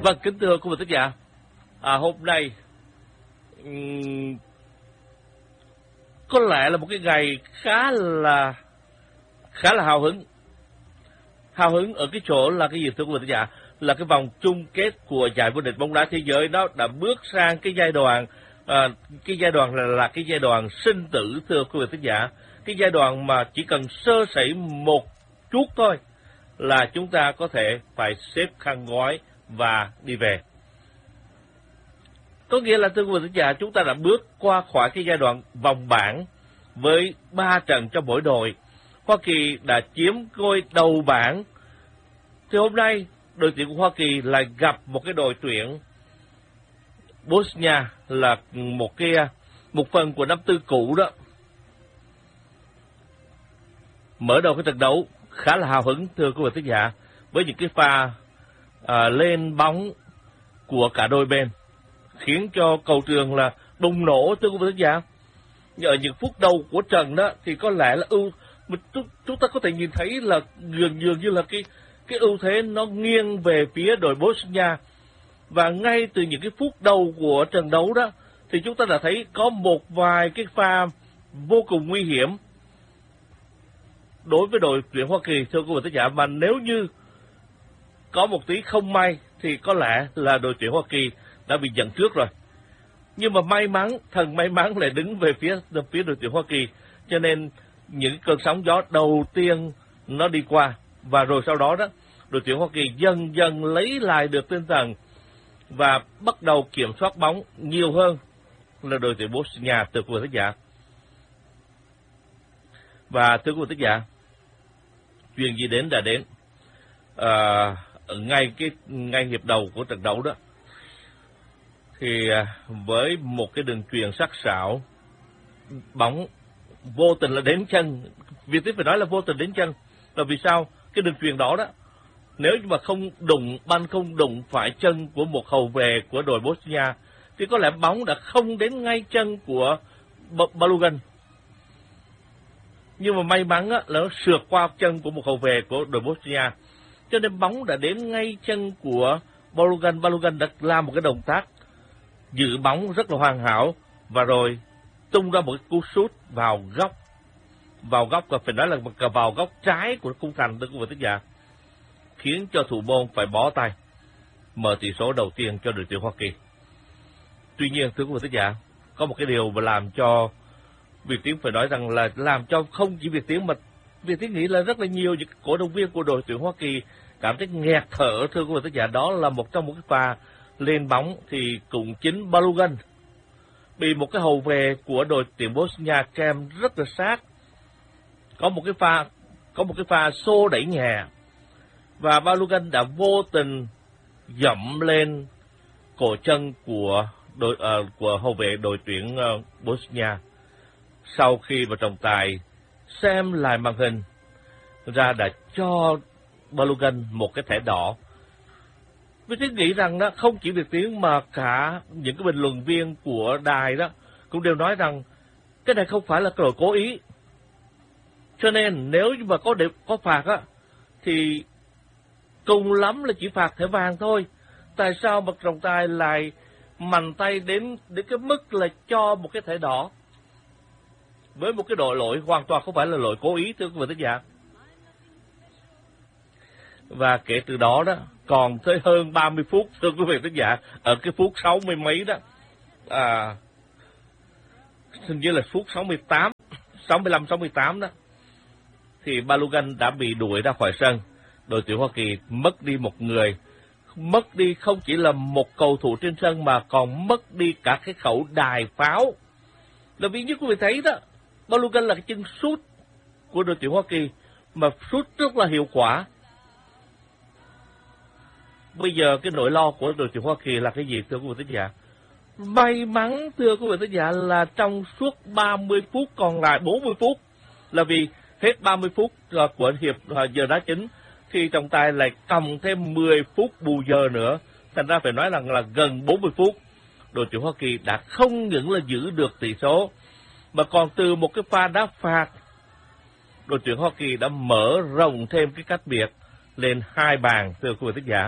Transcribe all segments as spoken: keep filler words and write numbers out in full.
Vâng, kính thưa quý vị thính giả, à, hôm nay um, có lẽ là một cái ngày khá là khá là hào hứng. Hào hứng ở cái chỗ là cái gì thưa quý vị thính giả? Là cái vòng chung kết của giải vô địch bóng đá thế giới nó đã bước sang cái giai đoạn à, cái giai đoạn là, là cái giai đoạn sinh tử thưa quý vị thính giả. Cái giai đoạn mà chỉ cần sơ sẩy một chút thôi là chúng ta có thể phải xếp khăn gói và đi về. Có nghĩa là thưa quý vị thính giả, chúng ta đã bước qua khỏi cái giai đoạn vòng bảng với ba trận cho mỗi đội. Hoa Kỳ đã chiếm ngôi đầu bảng. Thì hôm nay đội tuyển của Hoa Kỳ lại gặp một cái đội tuyển Bosnia là một cái một phần của năm tư cũ đó. Mở đầu cái trận đấu khá là hào hứng thưa quý vị thính giả, với những cái pha à, lên bóng của cả đôi bên khiến cho cầu trường là bùng nổ thưa quý vị thính giả. Ở những phút đầu của trận đó thì có lẽ là ưu chúng ta có thể nhìn thấy là dường dường như là cái cái ưu thế nó nghiêng về phía đội Bosnia. Và ngay từ những cái phút đầu của trận đấu đó thì chúng ta đã thấy có một vài cái pha vô cùng nguy hiểm đối với đội tuyển Hoa Kỳ thưa quý vị thính giả, mà nếu như có một tí không may thì có lẽ là đội tuyển Hoa Kỳ đã bị dẫn trước rồi. Nhưng mà may mắn, thần may mắn lại đứng về phía phía đội tuyển Hoa Kỳ, cho nên những cơn sóng gió đầu tiên nó đi qua, và rồi sau đó đó đội tuyển Hoa Kỳ dần dần lấy lại được tinh thần và bắt đầu kiểm soát bóng nhiều hơn là đội tuyển Bosnia thưa quý vị thính giả. Và thưa quý vị thính giả, chuyện gì đến đã đến. À, ngay cái ngay hiệp đầu của trận đấu đó thì với một cái đường chuyền sắc sảo, bóng vô tình là đến chân. Việc tiếp phải nói là vô tình đến chân là vì sao? Cái đường chuyền đó đó, nếu như mà không đụng banh, không đụng phải chân của một hậu vệ của đội Bosnia thì có lẽ bóng đã không đến ngay chân của Balogun. Nhưng mà may mắn á, là nó sượt qua chân của một hậu vệ của đội Bosnia, cho nên bóng đã đến ngay chân của Balogun. Balogun đã làm một cái động tác giữ bóng rất là hoàn hảo và rồi tung ra một cái cú sút vào góc, vào góc và phải nói là vào góc trái của khung thành của quý vị thính giả, khiến cho thủ môn phải bó tay, mở tỷ số đầu tiên cho đội tuyển Hoa Kỳ. Tuy nhiên thưa quý vị thính giả, có một cái điều mà làm cho Việt Tiến phải nói rằng là làm cho không chỉ Việt Tiến mà Việt Tiến nghĩ là rất là nhiều những cổ động viên của đội tuyển Hoa Kỳ cảm thấy nghẹt thở thưa quý vị thính giả. Đó là một trong một cái pha lên bóng thì cũng chính Balogun bị một cái hậu vệ của đội tuyển Bosnia kèm rất là sát. Có một cái pha có một cái pha xô đẩy nhẹ và Balogun đã vô tình dẫm lên cổ chân của đội uh, của hậu vệ đội tuyển uh, Bosnia. Sau khi vào trọng tài xem lại màn hình ra đã cho Balogun một cái thẻ đỏ. Vì thế nghĩ rằng đó, không chỉ Việt Tiến mà cả những cái bình luận viên của đài đó cũng đều nói rằng cái này không phải là lỗi cố ý. Cho nên nếu như mà có để có phạt á thì cùng lắm là chỉ phạt thẻ vàng thôi. Tại sao mà trọng tài lại mạnh tay đến đến cái mức là cho một cái thẻ đỏ với một cái đội lỗi hoàn toàn không phải là lỗi cố ý thưa quý vị thính giả. Và kể từ đó đó còn tới hơn ba mươi phút thưa quý vị thính giả, ở cái phút sáu mươi mấy đó, à, hình như là phút sáu mươi tám, sáu mươi lăm, sáu mươi tám đó, thì Balogun đã bị đuổi ra khỏi sân. Đội tuyển Hoa Kỳ mất đi một người, mất đi không chỉ là một cầu thủ trên sân mà còn mất đi cả cái khẩu đài pháo. Là vì như quý vị thấy đó, Balogun là cái chân sút của đội tuyển Hoa Kỳ mà sút rất là hiệu quả. Bây giờ cái nỗi lo của đội tuyển Hoa Kỳ là cái gì thưa quý vị thính giả? May mắn thưa quý vị thính giả là trong suốt ba mươi phút còn lại, bốn mươi phút, là vì hết ba mươi phút của hiệp giờ đá chính thì trọng tài lại cầm thêm mười phút bù giờ nữa. Thành ra phải nói rằng là gần bốn mươi phút đội tuyển Hoa Kỳ đã không những là giữ được tỷ số mà còn từ một cái pha đá phạt, đội tuyển Hoa Kỳ đã mở rộng thêm cái cách biệt lên hai bàn thưa quý vị thính giả.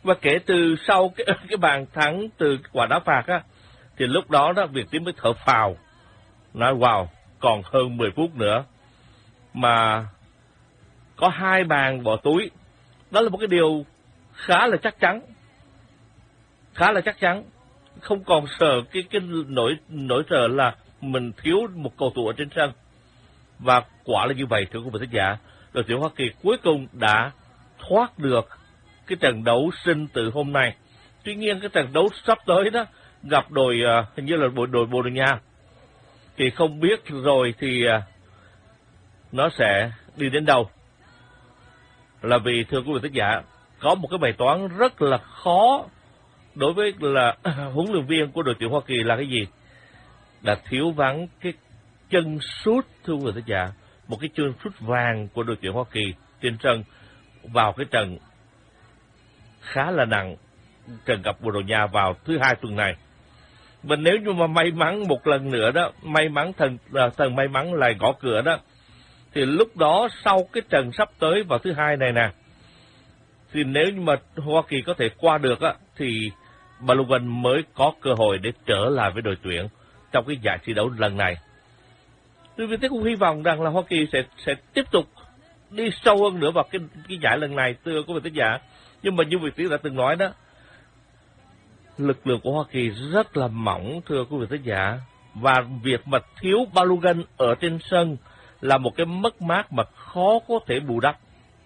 Và kể từ sau cái cái bàn thắng từ quả đá phạt á, thì lúc đó đó Việt Tím mới thở phào, nói wow, còn hơn mười phút nữa mà có hai bàn bỏ túi. Đó là một cái điều khá là chắc chắn, khá là chắc chắn, không còn sợ cái cái nỗi nỗi sợ là mình thiếu một cầu thủ ở trên sân. Và quả là như vậy, thưa quý vị khán giả, đội tuyển Hoa Kỳ cuối cùng đã thoát được cái trận đấu sinh tử hôm nay. Tuy nhiên cái trận đấu sắp tới đó gặp đội uh, hình như là đội đội Bồ Đào Nha, thì không biết rồi thì uh, nó sẽ đi đến đâu. Là vì thưa quý vị khán giả, có một cái bài toán rất là khó đối với là huấn luyện viên của đội tuyển Hoa Kỳ là cái gì? Là thiếu vắng cái chân sút, thưa quý vị khán giả, một cái chân sút vàng của đội tuyển Hoa Kỳ trên sân vào cái trận khá là nặng, trận gặp Bồ Đào Nha vào thứ hai tuần này. Và nếu như mà may mắn một lần nữa đó, may mắn thần thần may mắn lại gõ cửa đó, thì lúc đó sau cái trận sắp tới vào thứ hai này nè, thì nếu như mà Hoa Kỳ có thể qua được á, thì Balogun mới có cơ hội để trở lại với đội tuyển trong cái giải thi đấu lần này. Tôi vì thế cũng hy vọng rằng là Hoa Kỳ sẽ sẽ tiếp tục đi sâu hơn nữa vào cái cái giải lần này, thưa quý vị khán giả. Nhưng mà như Việt Tiến đã từng nói đó, lực lượng của Hoa Kỳ rất là mỏng, thưa quý vị khán giả, và việc mà thiếu Balogun ở trên sân là một cái mất mát mà khó có thể bù đắp.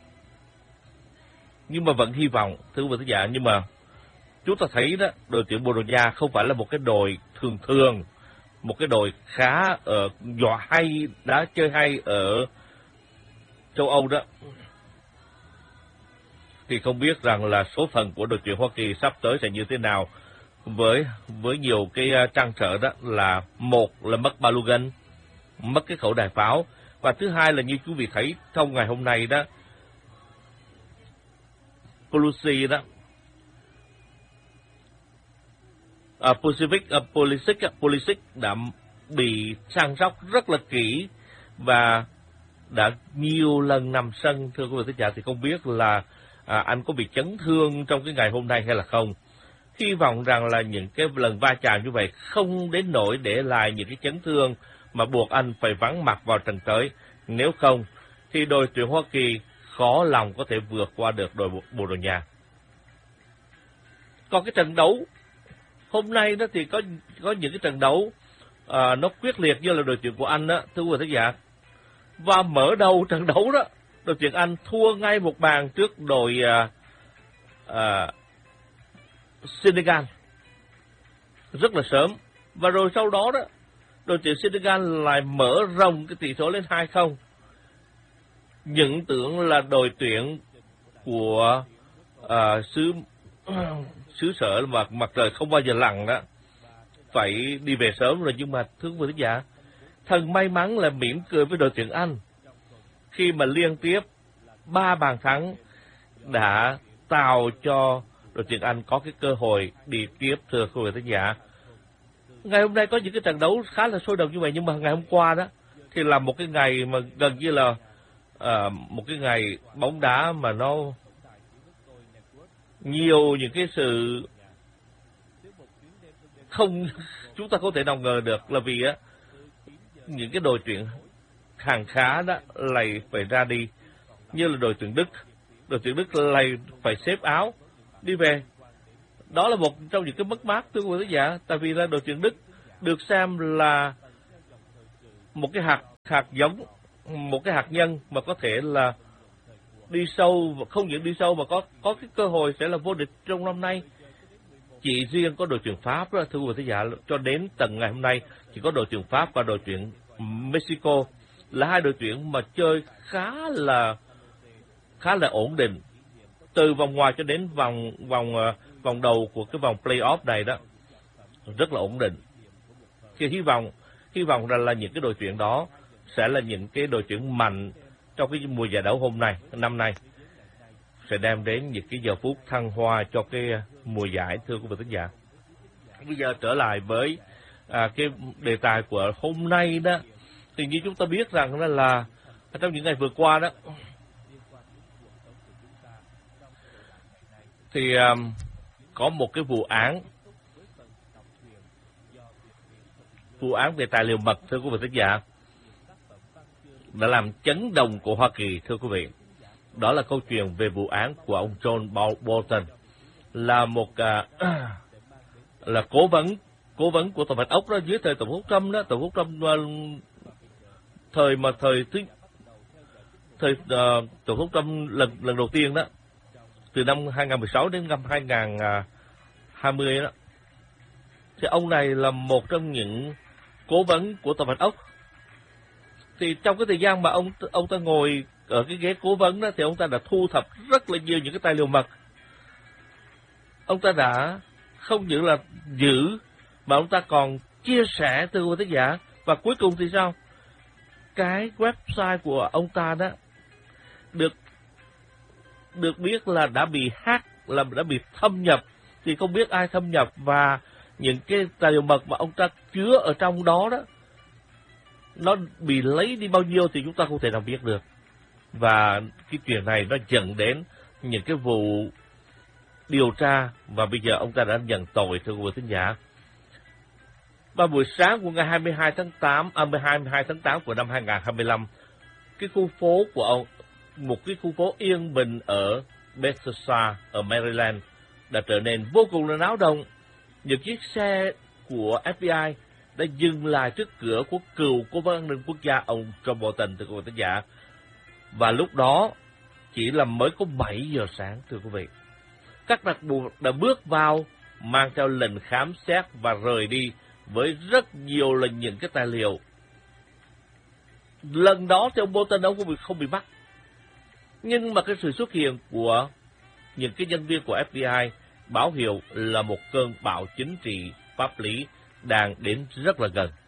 Nhưng mà vẫn hy vọng, thưa quý vị khán giả, nhưng mà chúng ta thấy đó, đội tuyển Bồ Đào Nha không phải là một cái đội thường thường, một cái đội khá ở dọa hay, đã chơi hay ở châu Âu đó. Thì không biết rằng là số phận của đội tuyển Hoa Kỳ sắp tới sẽ như thế nào, với với nhiều cái trăn trở đó là một là mất Balogun, mất cái khẩu đài pháo, và thứ hai là như quý vị thấy trong ngày hôm nay đó, Pelosi đó, à, Pacific, à, Pulisic, Pulisic đã bị săn sóc rất là kỹ và đã nhiều lần nằm sân, thưa quý vị khán giả, thì không biết là à, anh có bị chấn thương trong cái ngày hôm nay hay là không. Hy vọng rằng là những cái lần va chạm như vậy không đến nỗi để lại những cái chấn thương mà buộc anh phải vắng mặt vào trận tới. Nếu không thì đội tuyển Hoa Kỳ khó lòng có thể vượt qua được đội Bồ Đào Nha. Còn cái trận đấu hôm nay đó thì có có những cái trận đấu à, nó quyết liệt như là đội tuyển của Anh đó, thưa quý vị khán giả. Và mở đầu trận đấu đó, đội tuyển Anh thua ngay một bàn trước đội à, à, Senegal rất là sớm. Và rồi sau đó đó, đội tuyển Senegal lại mở rộng cái tỷ số lên hai không. Những tưởng là đội tuyển của à, xứ xứ sở mà mặt trời không bao giờ lặn đó phải đi về sớm rồi, nhưng mà thưa quý vị khán giả, thần may mắn là mỉm cười với đội tuyển Anh khi mà liên tiếp ba bàn thắng đã tạo cho đội tuyển Anh có cái cơ hội đi tiếp, thưa quý vị khán giả. Ngày hôm nay có những cái trận đấu khá là sôi động như vậy, nhưng mà ngày hôm qua đó thì là một cái ngày mà gần như là uh, một cái ngày bóng đá mà nó nhiều những cái sự không chúng ta không thể nào ngờ được, là vì á những cái đội tuyển hàng khá đó lại phải ra đi, như là đội tuyển Đức, đội tuyển Đức lại phải xếp áo đi về. Đó là một trong những cái mất mát, thưa quý vị khán giả, tại vì là đội tuyển Đức được xem là một cái hạt hạt giống, một cái hạt nhân mà có thể là đi sâu, và không những đi sâu mà có có cái cơ hội sẽ là vô địch trong năm nay. Chỉ riêng có đội tuyển Pháp đó, thưa quý vị khán giả, cho đến tận ngày hôm nay chỉ có đội tuyển Pháp và đội tuyển Mexico là hai đội tuyển mà chơi khá là khá là ổn định từ vòng ngoài cho đến vòng vòng vòng đầu của cái vòng playoff này đó, rất là ổn định. Thì hy vọng hy vọng rằng là những cái đội tuyển đó sẽ là những cái đội tuyển mạnh trong cái mùa giải đấu hôm nay, năm nay, sẽ đem đến những cái giờ phút thăng hoa cho cái mùa giải, thưa quý vị khán giả. Bây giờ trở lại với à, cái đề tài của hôm nay đó, thì như chúng ta biết rằng đó là trong những ngày vừa qua đó, thì um, có một cái vụ án, vụ án về tài liệu mật, thưa quý vị thính giả, đã làm chấn động của Hoa Kỳ, thưa quý vị. Đó là câu chuyện về vụ án của ông John Bolton, là một uh, là cố vấn cố vấn của Tòa Bạch Ốc đó dưới thời Tổng thống Trump đó, Tổng thống Trump uh, thời mà thời thứ thời uh, Tổng thống Trump lần lần đầu tiên đó, từ năm hai nghìn không trăm mười sáu đến năm hai nghìn không trăm hai mươi đó, thì ông này là một trong những cố vấn của Tòa Bạch Ốc. Thì trong cái thời gian mà ông ông ta ngồi ở cái ghế cố vấn đó, thì ông ta đã thu thập rất là nhiều những cái tài liệu mật. Ông ta đã không những là giữ mà ông ta còn chia sẻ từ tác giả. Và cuối cùng thì sao? Cái website của ông ta đó được được biết là đã bị hack, là đã bị thâm nhập. Thì không biết ai thâm nhập, và những cái tài liệu mật mà ông ta chứa ở trong đó đó, nó bị lấy đi bao nhiêu thì chúng ta không thể nào biết được. Và cái chuyện này nó dẫn đến những cái vụ điều tra, và bây giờ ông ta đã nhận tội, thưa quý vị thính giả. Và buổi sáng của ngày hai mươi hai tháng tám, à, hai mươi hai tháng tám của năm hai nghìn không trăm hai mươi lăm, cái khu phố của ông, một cái khu phố yên bình ở Bethesda, ở Maryland, đã trở nên vô cùng là náo động. Những chiếc xe của ép bê i đã dừng lại trước cửa của cựu cố vấn an ninh quốc gia ông John Bolton, thưa quý vị thính giả. Và lúc đó chỉ là mới có bảy giờ sáng, thưa quý vị. Các đặc vụ đã bước vào, mang theo lệnh khám xét và rời đi với rất nhiều là những cái tài liệu. Lần đó thì ông Bolton ông không bị, không bị bắt. Nhưng mà cái sự xuất hiện của những cái nhân viên của ép bê i báo hiệu là một cơn bão chính trị pháp lý đang đến rất là gần.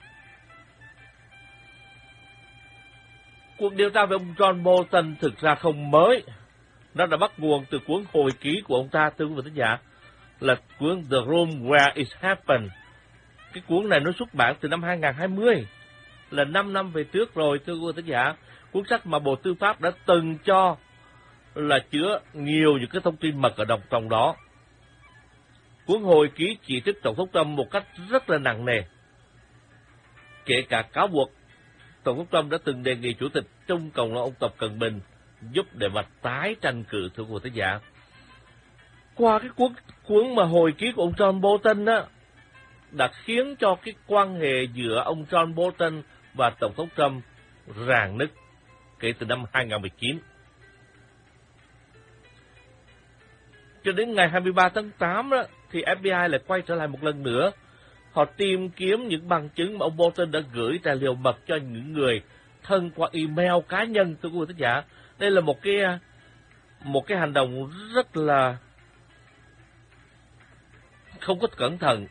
Cuộc điều tra về ông John Bolton thực ra không mới. Nó đã bắt nguồn từ cuốn hồi ký của ông ta, thưa quý vị thính giả, là cuốn The Room Where It Happened. Cái cuốn này nó xuất bản từ năm hai nghìn không trăm hai mươi, là năm năm về trước rồi, thưa quý vị thính giả. Cuốn sách mà Bộ Tư pháp đã từng cho là chứa nhiều những cái thông tin mật ở trong đó. Cuốn hồi ký chỉ trích Tổng thống Trump một cách rất là nặng nề. Kể cả cáo buộc Tổng thống Trump đã từng đề nghị Chủ tịch Trung Cộng hòa ông Tập Cận Bình giúp để mà tái tranh cử, thưa quý vị thính giả. Qua cái cuốn cuốn mà hồi ký của ông John Bolton đó, đã khiến cho cái quan hệ giữa ông John Bolton và Tổng thống Trump rạn nứt kể từ năm hai nghìn không trăm mười chín. Cho đến ngày hai mươi ba tháng tám đó, thì ép bê i lại quay trở lại một lần nữa. Họ tìm kiếm những bằng chứng mà ông Bolton đã gửi tài liệu mật cho những người thân qua email cá nhân, thưa quý vị thính giả. Đây là một cái một cái hành động rất là không có cẩn thận.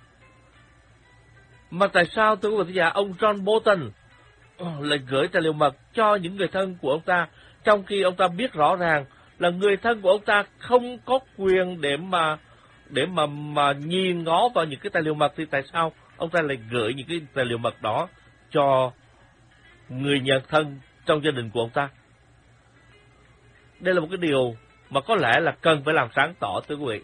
Mà tại sao, thưa quý vị thính giả, ông John Bolton lại gửi tài liệu mật cho những người thân của ông ta, trong khi ông ta biết rõ ràng là người thân của ông ta không có quyền để mà để mà mà nhìn ngó vào những cái tài liệu mật, thì tại sao ông ta lại gửi những cái tài liệu mật đó cho người nhân thân trong gia đình của ông ta? Đây là một cái điều mà có lẽ là cần phải làm sáng tỏ, thưa quý vị.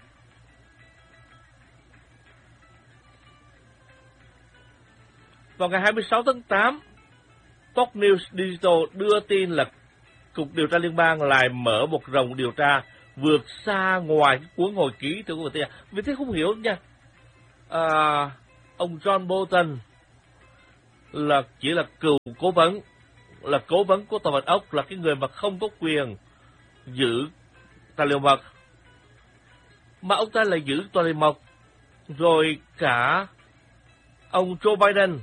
Vào ngày hai mươi sáu tháng tám, Fox News Digital đưa tin là Cục Điều tra Liên bang lại mở một rộng điều tra vượt xa ngoài cái cuốn hồi ký, thưa quý vị. Vì thế không hiểu nha. À, ông John Bolton là chỉ là cựu cố vấn, là cố vấn của Tòa Bạch Ốc, là cái người mà không có quyền giữ tài liệu mật, mà ông ta lại giữ tài liệu mật. Rồi cả ông Joe Biden,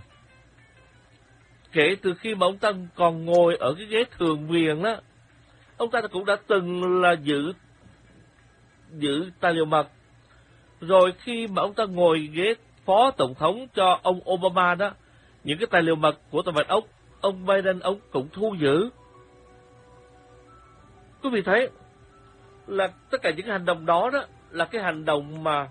kể từ khi mà ông ta còn ngồi ở cái ghế thượng viện đó, ông ta cũng đã từng là giữ giữ tài liệu mật. Rồi khi mà ông ta ngồi ghế phó tổng thống cho ông Obama đó, những cái tài liệu mật của Tòa Bạch Ốc, ông Biden ông cũng thu giữ. Quý vị thấy là tất cả những hành động đó đó là cái hành động mà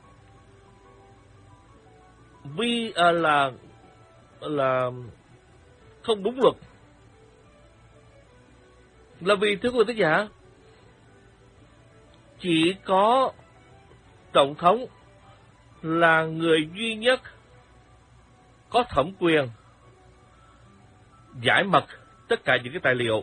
vi à, là là không đúng luật. Là vì, thưa quý vị thính giả, chỉ có Tổng thống là người duy nhất có thẩm quyền giải mật tất cả những cái tài liệu.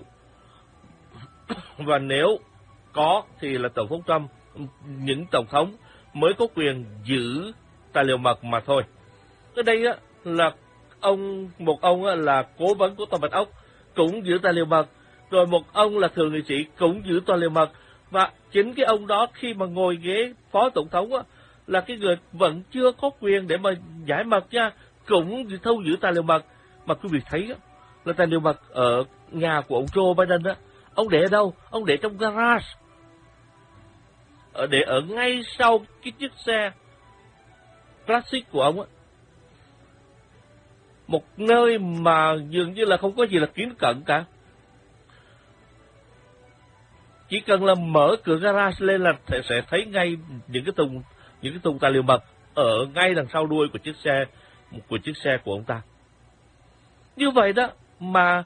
Và nếu có thì là Tổng thống Trump, những Tổng thống mới có quyền giữ tài liệu mật mà thôi. Ở đây á, là ông một ông á, là cố vấn của Tòa Bạch Ốc cũng giữ tài liệu mật, rồi một ông là thượng nghị sĩ cũng giữ tài liệu mật, và chính cái ông đó khi mà ngồi ghế phó tổng thống á, là cái người vẫn chưa có quyền để mà giải mật nha, cũng thâu giữ tài liệu mật. Mà quý vị thấy á, là tài liệu mật ở nhà của ông Joe Biden á, ông để ở đâu? Ông để trong garage, ở để ở ngay sau cái chiếc xe classic của ông á, một nơi mà dường như là không có gì là kín cẩn cả. Chỉ cần là mở cửa garage lên là sẽ thấy ngay những cái thùng những cái thùng tài liệu mật ở ngay đằng sau đuôi của chiếc xe của chiếc xe của ông ta. Như vậy đó mà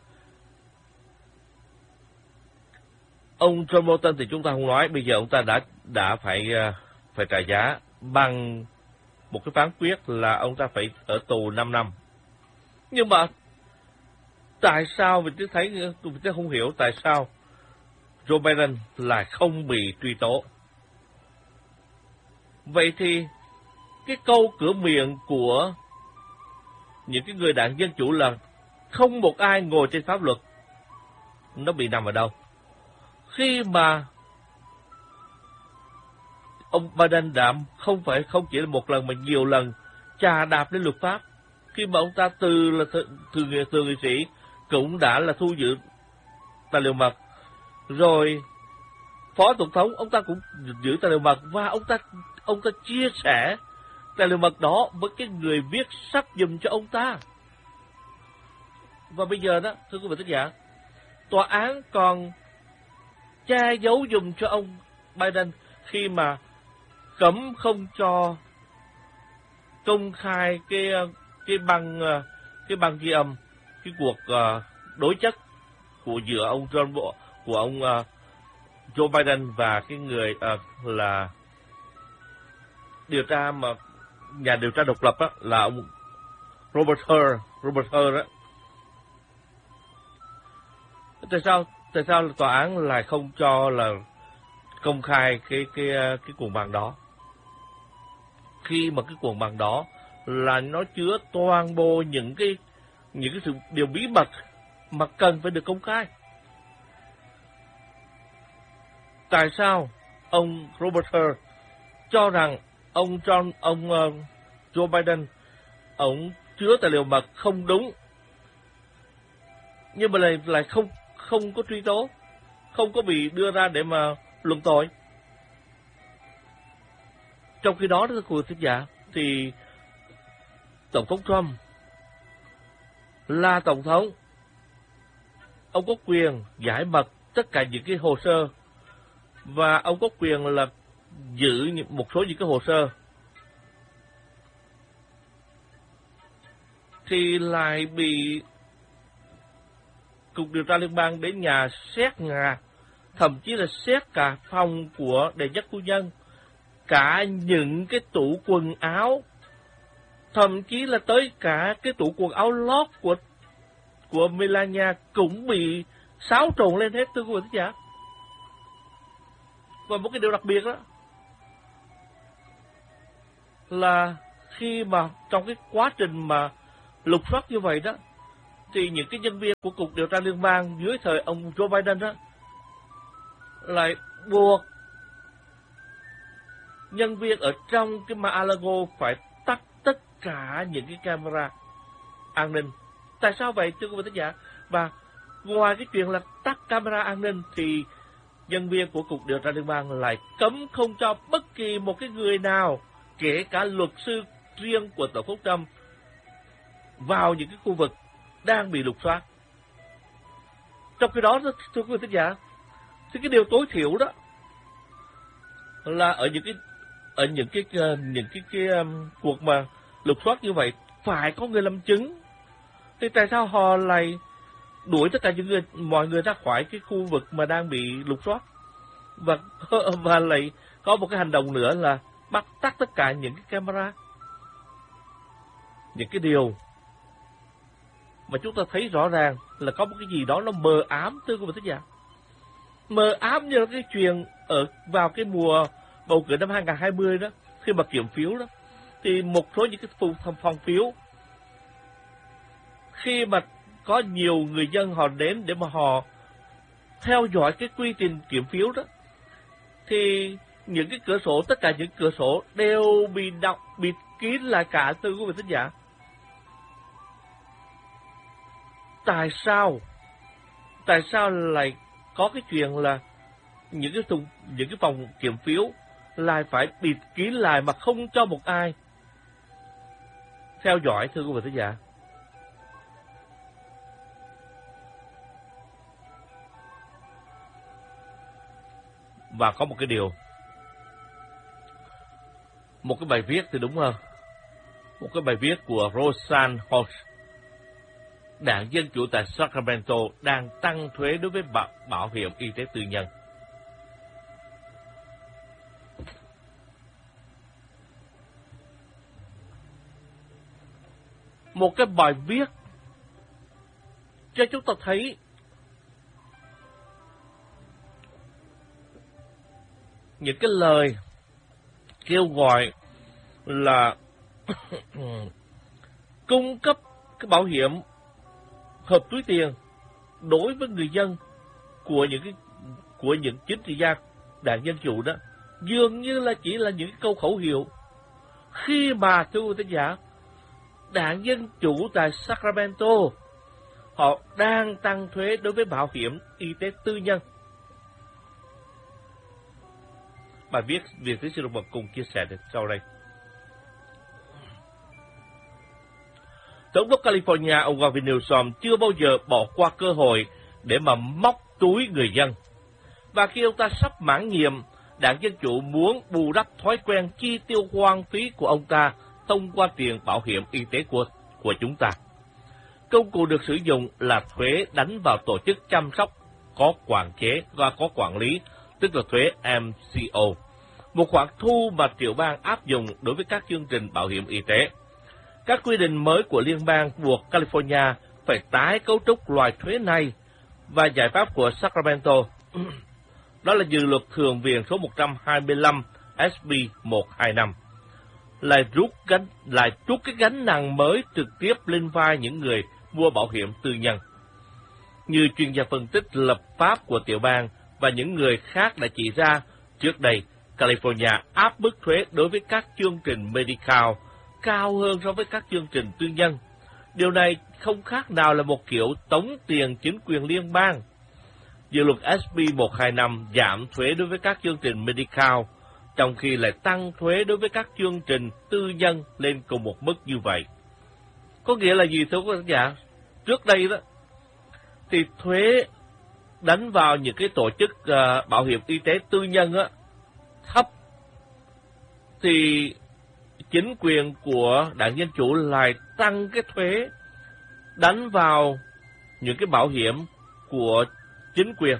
ông John Bolton thì chúng ta không nói, bây giờ ông ta đã đã phải phải trả giá bằng một cái phán quyết là ông ta phải ở tù năm năm. Nhưng mà tại sao mình cứ thấy mình cứ không hiểu tại sao Joe Biden lại không bị truy tố. Vậy thì cái câu cửa miệng của những cái người đảng Dân Chủ là không một ai ngồi trên pháp luật, nó bị nằm ở đâu? Khi mà ông Biden đã không phải không chỉ là một lần mà nhiều lần chà đạp lên luật pháp, khi mà ông ta từ là từ người từ nghị sĩ cũng đã là thu giữ tài liệu mật, rồi phó tổng thống ông ta cũng giữ tài liệu mật, và ông ta ông ta chia sẻ tài liệu mật đó với cái người viết sách giùm cho ông ta. Và bây giờ đó, thưa quý vị thính giả, tòa án còn che giấu giùm cho ông Biden khi mà cấm không cho công khai cái cái băng cái băng ghi âm cái cuộc đối chất của giữa ông John của ông Joe Biden và cái người là điều tra mà nhà điều tra độc lập á, là ông Robert Hur, Robert Hur đó. Tại sao tại sao là tòa án lại không cho là công khai cái cái cái cuồng bằng đó? Khi mà cái cuồng bằng đó là nó chứa toàn bộ những cái những cái sự điều bí mật mà cần phải được công khai. Tại sao ông Robert Hur cho rằng ông John ông uh, Joe Biden ông chứa tài liệu mật không đúng, nhưng mà lại lại không không có truy tố, không có bị đưa ra để mà luận tội? Trong khi đó, thưa quý vị thính giả, thì Tổng thống Trump là Tổng thống, ông có quyền giải mật tất cả những cái hồ sơ, và ông có quyền là giữ một số những cái hồ sơ, thì lại bị Cục Điều tra Liên bang đến nhà xét nhà, thậm chí là xét cả phòng của đệ nhất phu nhân, cả những cái tủ quần áo, thậm chí là tới cả cái tủ quần áo lót của của Melania cũng bị xáo trộn lên hết, thưa quý vị thính giả. Và một cái điều đặc biệt đó là khi mà trong cái quá trình mà lục soát như vậy đó, thì những cái nhân viên của Cục Điều tra Liên bang dưới thời ông Joe Biden đó lại buộc nhân viên ở trong cái Mar-a-Lago phải tắt tất cả những cái camera an ninh. Tại sao vậy, thưa quý vị thính giả? Và ngoài cái chuyện là tắt camera an ninh thì nhân viên của Cục Điều tra Liên bang lại cấm không cho bất kỳ một cái người nào, kể cả luật sư riêng của Tổng thống Trump, vào những cái khu vực đang bị lục soát. Trong khi đó, thưa quý vị thính giả, thì cái điều tối thiểu đó là ở những cái ở những cái những cái, cái um, cuộc mà lục soát như vậy phải có người làm chứng. Thì tại sao họ lại đuổi tất cả những người mọi người ra khỏi cái khu vực mà đang bị lục soát? và và lại có một cái hành động nữa là bắt tắt tất cả những cái camera. Những cái điều mà chúng ta thấy rõ ràng là có một cái gì đó nó mờ ám, thưa quý vị thính giả. Mờ ám như là cái chuyện ở vào cái mùa bầu cử năm hai không hai không đó, khi mà kiểm phiếu đó, thì một số những cái phòng, phòng phiếu, khi mà có nhiều người dân họ đến để mà họ theo dõi cái quy trình kiểm phiếu đó, thì những cái cửa sổ, tất cả những cửa sổ đều bị đọc, bịt kín lại cả, thưa quý vị thính giả. Tại sao? Tại sao lại có cái chuyện là những cái thùng, những cái phòng kiểm phiếu lại phải bịt kín lại mà không cho một ai theo dõi, thưa quý vị thính giả? Và có một cái điều, một cái bài viết thì đúng hơn, một cái bài viết của Roseanne Holt, Đảng Dân Chủ tại Sacramento đang tăng thuế đối với bảo, bảo hiểm y tế tư nhân. Một cái bài viết cho chúng ta thấy những cái lời kêu gọi là cung cấp cái bảo hiểm hợp túi tiền đối với người dân của những cái của những chính trị gia Đảng Dân Chủ đó, dường như là chỉ là những câu khẩu hiệu, khi mà thưa quý thính giả, Đảng Dân Chủ tại Sacramento họ đang tăng thuế đối với bảo hiểm y tế tư nhân. Bài viết Việt Tiến sĩ Robert cùng chia sẻ được sau đây. Tổng thống California ông Gavin Newsom chưa bao giờ bỏ qua cơ hội để mà móc túi người dân. Và khi ông ta sắp mãn nhiệm, Đảng Dân Chủ muốn bù đắp thói quen chi tiêu hoang phí của ông ta thông qua tiền bảo hiểm y tế của, của chúng ta. Công cụ được sử dụng là thuế đánh vào tổ chức chăm sóc có quản chế và có quản lý, tức là thuế em xê o, một khoản thu mà tiểu bang áp dụng đối với các chương trình bảo hiểm y tế. Các quy định mới của liên bang buộc California phải tái cấu trúc loại thuế này, và giải pháp của Sacramento đó là dự luật Thượng viện số một trăm hai mươi lăm S B một trăm hai mươi lăm lại rút gánh lại trút cái gánh nặng mới trực tiếp lên vai những người mua bảo hiểm tư nhân. Như chuyên gia phân tích lập pháp của tiểu bang và những người khác đã chỉ ra, trước đây California áp mức thuế đối với các chương trình Medicaid cao hơn so với các chương trình tư nhân. Điều này không khác nào là một kiểu tống tiền chính quyền liên bang. Dự luật S B một trăm hai mươi lăm giảm thuế đối với các chương trình Medicaid, trong khi lại tăng thuế đối với các chương trình tư nhân lên cùng một mức như vậy. Có nghĩa là gì thưa quý vị? Trước đây đó, thì thuế đánh vào những cái tổ chức uh, bảo hiểm y tế tư nhân á, thấp, thì chính quyền của Đảng Dân Chủ lại tăng cái thuế đánh vào những cái bảo hiểm của chính quyền,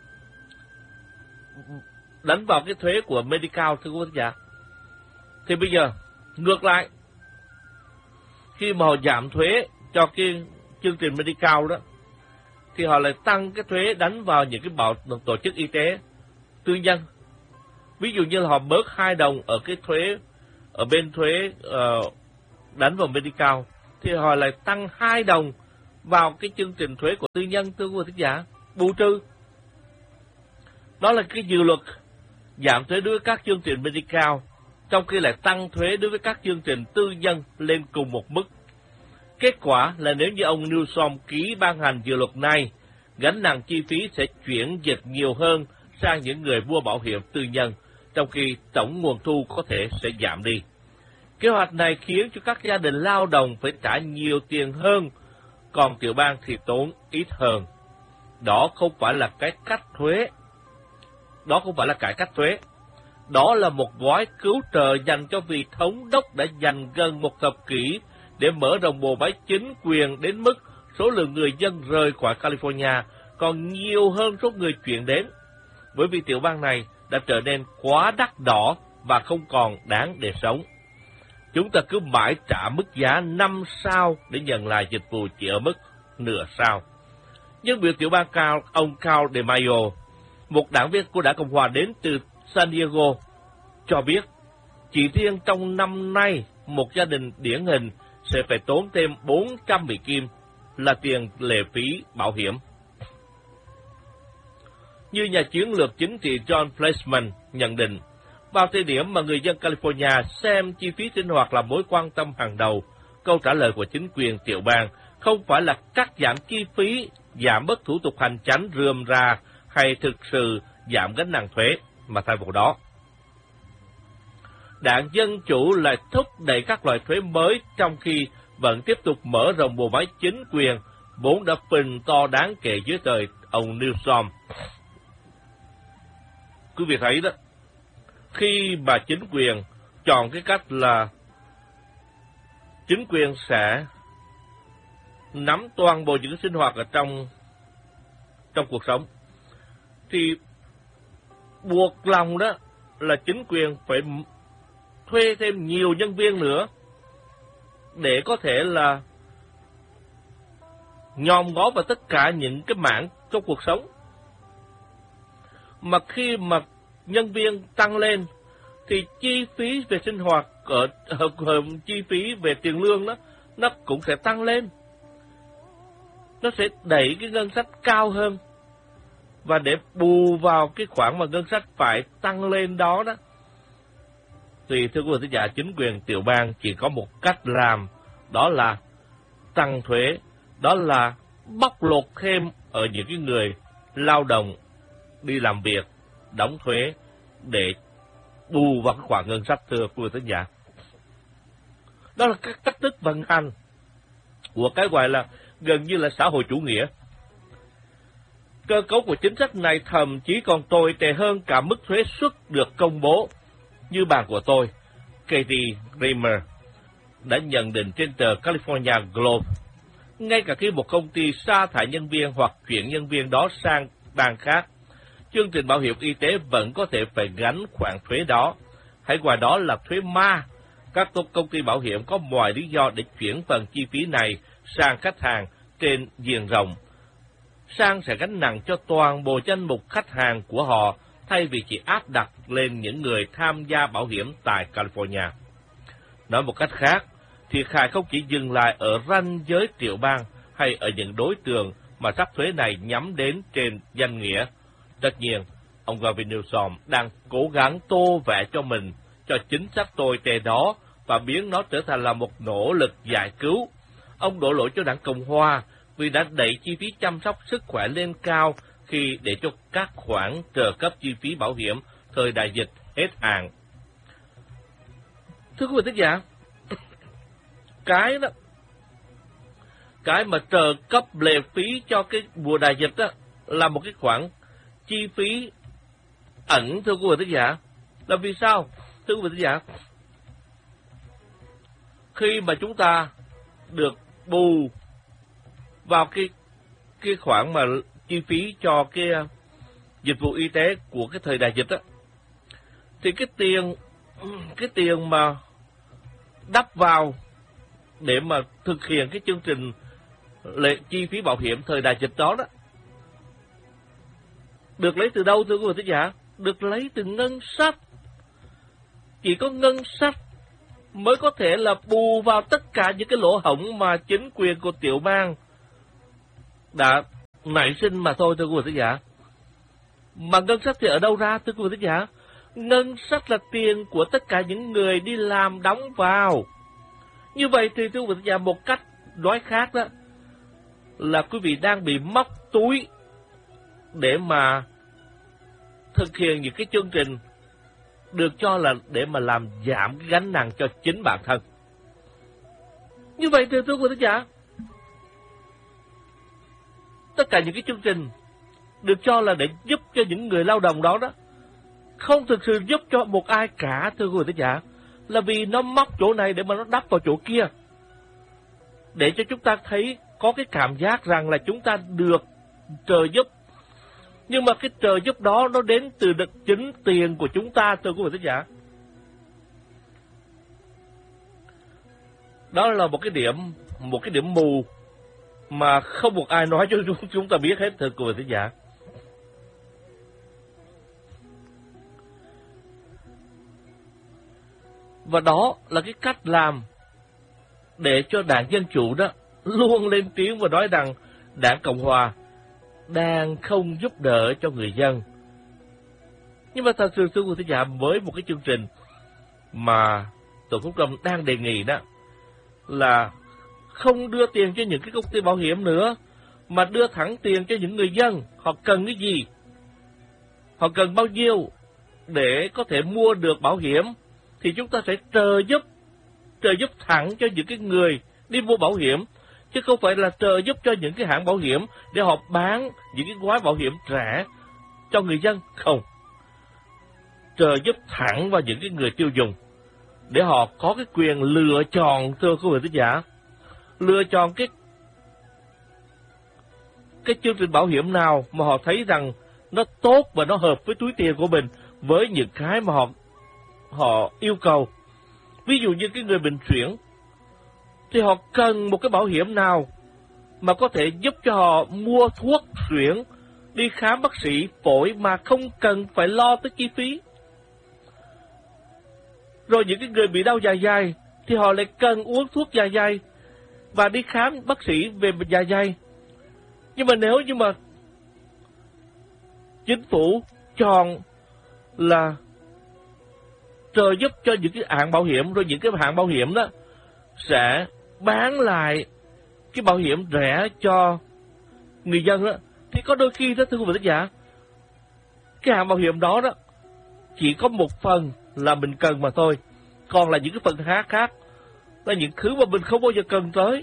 đánh vào cái thuế của Medicaid, thưa quý vị. Thì bây giờ ngược lại, khi mà họ giảm thuế cho cái chương trình Medicaid đó, thì họ lại tăng cái thuế đánh vào những cái bảo tổ chức y tế tư nhân. Ví dụ như là họ bớt hai đồng ở cái thuế, ở bên thuế uh, đánh vào Medicaid, thì họ lại tăng hai đồng vào cái chương trình thuế của tư nhân, thưa quý vị giả, bù trừ. Đó là cái dự luật giảm thuế đối với các chương trình Medicaid, trong khi lại tăng thuế đối với các chương trình tư nhân lên cùng một mức. Kết quả là nếu như ông Newsom ký ban hành dự luật này, gánh nặng chi phí sẽ chuyển dịch nhiều hơn sang những người mua bảo hiểm tư nhân, trong khi tổng nguồn thu có thể sẽ giảm đi. Kế hoạch này khiến cho các gia đình lao động phải trả nhiều tiền hơn, còn tiểu bang thì tốn ít hơn. Đó không phải là cái cách thuế. Đó không phải là cải cách thuế. Đó là một gói cứu trợ dành cho vị thống đốc đã dành gần một thập kỷ để mở rộng bộ máy chính quyền đến mức số lượng người dân rời khỏi California còn nhiều hơn số người chuyển đến. bởi vì tiểu bang này đã trở nên quá đắt đỏ và không còn đáng để sống. Chúng ta cứ mãi trả mức giá năm sao để nhận lại dịch vụ chỉ ở mức nửa sao. Nhân viên tiểu bang Carl, ông Carl de Mayo, một đảng viên của Đảng Cộng Hòa đến từ San Diego, cho biết chỉ riêng trong năm nay, một gia đình điển hình sẽ phải tốn thêm bốn trăm Mỹ Kim là tiền lệ phí bảo hiểm. Như nhà chiến lược chính trị John Fleischman nhận định, vào thời điểm mà người dân California xem chi phí sinh hoạt là mối quan tâm hàng đầu, câu trả lời của chính quyền tiểu bang không phải là cắt giảm chi phí, giảm bớt thủ tục hành chính rườm rà hay thực sự giảm gánh nặng thuế, mà thay vào đó, Đảng Dân Chủ lại thúc đẩy các loại thuế mới trong khi vẫn tiếp tục mở rộng bộ máy chính quyền vốn đã phình to đáng kể dưới thời ông Newsom. Quý vị thấy đó, khi mà chính quyền chọn cái cách là chính quyền sẽ nắm toàn bộ những sinh hoạt ở trong trong cuộc sống, thì buộc lòng đó là chính quyền phải thuê thêm nhiều nhân viên nữa để có thể là nhòm ngó vào tất cả những cái mảng trong cuộc sống. Mà khi mà nhân viên tăng lên thì chi phí về sinh hoạt, ở, ở, ở chi phí về tiền lương đó nó cũng sẽ tăng lên. Nó sẽ đẩy cái ngân sách cao hơn, và để bù vào cái khoản mà ngân sách phải tăng lên đó đó, thì thưa quý vị thính giả, chính quyền tiểu bang chỉ có một cách làm, đó là tăng thuế, đó là bóc lột thêm ở những cái người lao động đi làm việc, đóng thuế để bù vào cái khoản ngân sách, thưa quý vị thính giả. Đó là các cách thức vận hành của cái gọi là gần như là xã hội chủ nghĩa. Cơ cấu của chính sách này thậm chí còn tồi tệ hơn cả mức thuế suất được công bố. Như bạn của tôi, Katie Kramer, đã nhận định trên tờ California Globe, ngay cả khi một công ty sa thải nhân viên hoặc chuyển nhân viên đó sang bang khác, chương trình bảo hiểm y tế vẫn có thể phải gánh khoản thuế đó. Hãy gọi đó là thuế ma. Các công ty bảo hiểm có mọi lý do để chuyển phần chi phí này sang khách hàng trên diện rộng. Sang sẽ gánh nặng cho toàn bộ danh mục khách hàng của họ, thay vì chỉ áp đặt lên những người tham gia bảo hiểm tại California. Nói một cách khác, thiệt hại không chỉ dừng lại ở ranh giới tiểu bang hay ở những đối tượng mà sắc thuế này nhắm đến trên danh nghĩa. Tất nhiên, ông Gavin Newsom đang cố gắng tô vẽ cho mình cho chính sách tồi tệ đó và biến nó trở thành là một nỗ lực giải cứu. Ông đổ lỗi cho Đảng Cộng Hòa vì đã đẩy chi phí chăm sóc sức khỏe lên cao khi để cho các khoản trợ cấp chi phí bảo hiểm thời đại dịch hết hạn. Thưa quý vị thính giả, cái đó, cái mà trợ cấp lệ phí cho cái mùa đại dịch đó là một cái khoản chi phí ẩn, thưa quý vị thính giả. Là vì sao? Thưa quý vị thính giả, khi mà chúng ta được bù vào cái cái khoản mà chi phí cho cái dịch vụ y tế của cái thời đại dịch á, thì cái tiền cái tiền mà đắp vào để mà thực hiện cái chương trình lệ chi phí bảo hiểm thời đại dịch đó đó, được lấy từ đâu thưa quý vị thính giả? Được lấy từ ngân sách. Chỉ có ngân sách mới có thể là bù vào tất cả những cái lỗ hổng mà chính quyền của tiểu bang đã nảy sinh mà thôi, thưa quý vị thính giả. Mà ngân sách thì ở đâu ra, thưa quý vị thính giả? Ngân sách là tiền của tất cả những người đi làm đóng vào. Như vậy thì thưa quý vị thính giả, một cách nói khác đó là quý vị đang bị móc túi để mà thực hiện những cái chương trình được cho là để mà làm giảm cái gánh nặng cho chính bản thân. Như vậy thì thưa quý vị thính giả, tất cả những cái chương trình được cho là để giúp cho những người lao động đó đó không thực sự giúp cho một ai cả, thưa quý vị thính giả, là vì nó móc chỗ này để mà nó đắp vào chỗ kia, để cho chúng ta thấy có cái cảm giác rằng là chúng ta được trợ giúp, Nhưng mà cái trợ giúp đó nó đến từ được chính tiền của chúng ta, thưa quý vị thính giả. Đó là một cái điểm, một cái điểm mù mà không một ai nói cho chúng ta biết hết, thưa quý vị thính giả. Và đó là cái cách làm để cho Đảng Dân Chủ đó luôn lên tiếng và nói rằng Đảng Cộng Hòa đang không giúp đỡ cho người dân. Nhưng mà thật sự thưa quý vị thính giả, với một cái chương trình mà Tổng thống Trump đang đề nghị đó là không đưa tiền cho những cái công ty bảo hiểm nữa, mà đưa thẳng tiền cho những người dân. Họ cần cái gì, họ cần bao nhiêu để có thể mua được bảo hiểm, thì chúng ta sẽ trợ giúp, trợ giúp thẳng cho những cái người đi mua bảo hiểm, chứ không phải là trợ giúp cho những cái hãng bảo hiểm để họ bán những cái gói bảo hiểm rẻ cho người dân. Không, trợ giúp thẳng vào những cái người tiêu dùng để họ có cái quyền lựa chọn, thưa quý vị thính giả, lựa chọn cái cái chương trình bảo hiểm nào mà họ thấy rằng nó tốt và nó hợp với túi tiền của mình, với những cái mà họ họ yêu cầu. Ví dụ như cái người bệnh suyễn thì họ cần một cái bảo hiểm nào mà có thể giúp cho họ mua thuốc suyễn, đi khám bác sĩ phổi mà không cần phải lo tới chi phí. Rồi những cái người bị đau dạ dày thì họ lại cần uống thuốc dạ dày và đi khám bác sĩ về dạ dày. Nhưng mà nếu như mà chính phủ chọn là trợ giúp cho những cái hãng bảo hiểm, rồi những cái hãng bảo hiểm đó sẽ bán lại cái bảo hiểm rẻ cho người dân đó, thì có đôi khi đó, thưa quý vị thính giả, cái hãng bảo hiểm đó đó chỉ có một phần là mình cần mà thôi, còn là những cái phần khác khác là những thứ mà mình không bao giờ cần tới.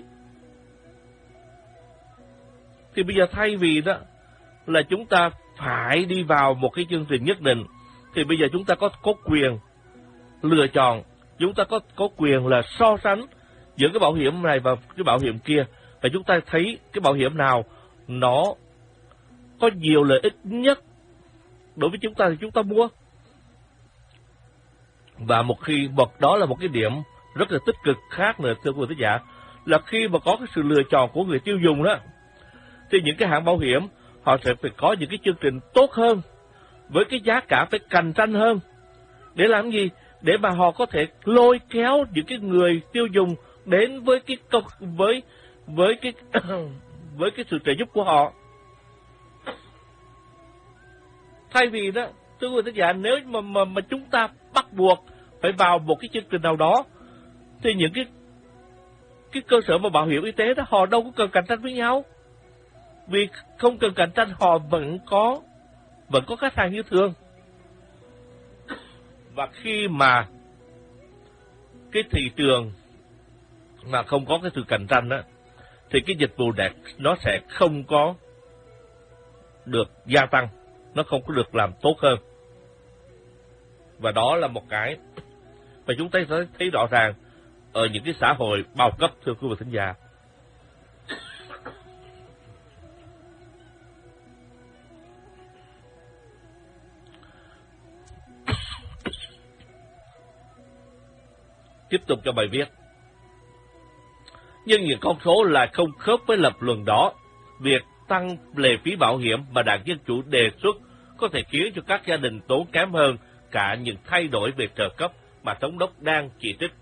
Thì bây giờ thay vì đó là chúng ta phải đi vào một cái chương trình nhất định, thì bây giờ chúng ta có có quyền lựa chọn, chúng ta có có quyền là so sánh giữa cái bảo hiểm này và cái bảo hiểm kia, và chúng ta thấy cái bảo hiểm nào nó có nhiều lợi ích nhất đối với chúng ta thì chúng ta mua. Và một khi một đó là một cái điểm rất là tích cực khác nữa, thưa quý vị thính giả, là khi mà có cái sự lựa chọn của người tiêu dùng đó, thì những cái hãng bảo hiểm họ sẽ phải có những cái chương trình tốt hơn, với cái giá cả phải cạnh tranh hơn. Để làm gì? Để mà họ có thể lôi kéo những cái người tiêu dùng đến với cái công với với cái với cái sự trợ giúp của họ. Thay vì đó, thưa quý vị thính giả, nếu mà mà mà chúng ta bắt buộc phải vào một cái chương trình nào đó, thì những cái cái cơ sở mà bảo hiểm y tế đó họ đâu có cần cạnh tranh với nhau. Vì không cần cạnh tranh, họ vẫn có vẫn có khách hàng như thường. Và khi mà cái thị trường mà không có cái sự cạnh tranh đó, thì cái dịch vụ đẹp nó sẽ không có được gia tăng, nó không có được làm tốt hơn. Và đó là một cái mà chúng ta sẽ thấy rõ ràng ở những cái xã hội bao cấp, thưa quý vị thính giả. Tiếp tục cho bài viết. Nhưng những con số lại không khớp với lập luận đó. Việc tăng lệ phí bảo hiểm mà Đảng Dân Chủ đề xuất có thể khiến cho các gia đình tốn kém hơn cả những thay đổi về trợ cấp mà Thống đốc đang chỉ trích.